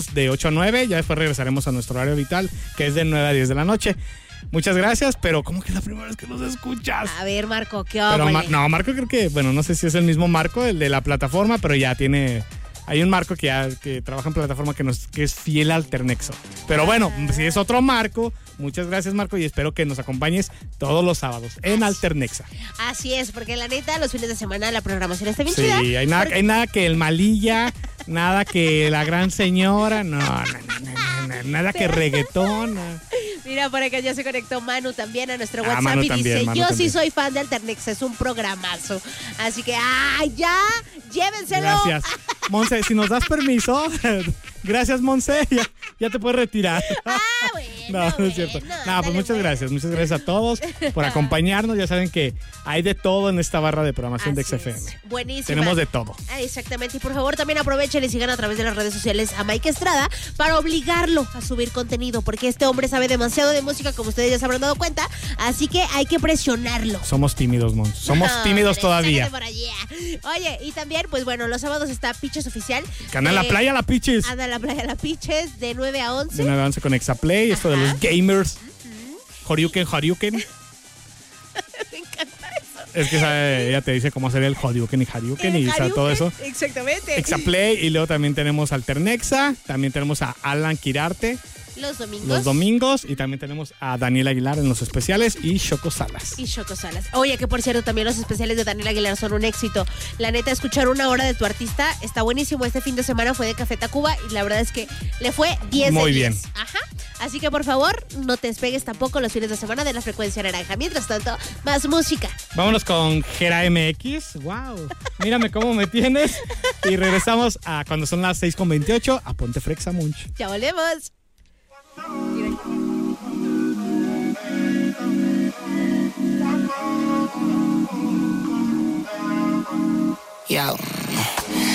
de 8 a 9, ya después regresaremos a nuestro horario habitual, que es de 9 a 10 de la noche. Muchas gracias, pero ¿cómo que es la primera vez que nos escuchas? A ver, Marco, ¿qué Pero onda? Marco creo que, bueno, no sé si es el mismo Marco, el de la plataforma, pero ya tiene... Hay un Marco que trabaja en plataforma que es fiel al Alternexo. Pero bueno, si es otro Marco, muchas gracias, Marco, y espero que nos acompañes todos los sábados en Alternexa. Así es, porque la neta, los fines de semana la programación está bien Sí, chida. hay nada que el Malilla, nada que la gran señora, no, nada que reggaetón. Mira, por acá ya se conectó Manu también a nuestro WhatsApp Manu y también, dice, Manu yo también. sí soy fan de Alternexa, es un programazo. Así que, ya, llévenselo. Gracias. Monse, si nos das permiso, gracias, Monse, ya te puedes retirar. Bueno, No es cierto. No, dale, pues muchas gracias a todos por acompañarnos. Ya saben que hay de todo en esta barra de programación de Así XFM. es. Buenísimo. Tenemos de todo. Exactamente. Y por favor, también aprovechen y sigan a través de las redes sociales a Mike Estrada para obligarlo a subir contenido, porque este hombre sabe demasiado de música, como ustedes ya se habrán dado cuenta. Así que hay que presionarlo. Somos tímidos, Monse. Somos tímidos todavía. Por allá. Oye, y también, pues bueno, los sábados está Piches Oficial. Canal La Playa, La Piches. Anda la playa La Piches de 9 a 11. De 9 a 11 con Exaplay, esto de los gamers. Horyuken. Me encanta eso. Es que ella te dice cómo hacer el Horyuken y Haryuken y sabe todo eso. Exactamente. Exaplay, y luego también tenemos Alternexa, también tenemos a Alan Quirarte Los domingos. y también tenemos a Daniel Aguilar en los especiales y Choco Salas. Y Choco Salas. Oye, que por cierto, también los especiales de Daniel Aguilar son un éxito. La neta, escuchar una hora de tu artista está buenísimo. Este fin de semana fue de Café Tacuba y la verdad es que le fue 10 Muy de 10. bien. Ajá. Así que por favor, no te despegues tampoco los fines de semana de la frecuencia naranja. Mientras tanto, más música. Vámonos con Gera MX. ¡Wow! Mírame cómo me tienes. Y regresamos a cuando son las 6:28 a Ponte Frexa Munch. Ya volvemos. Yo.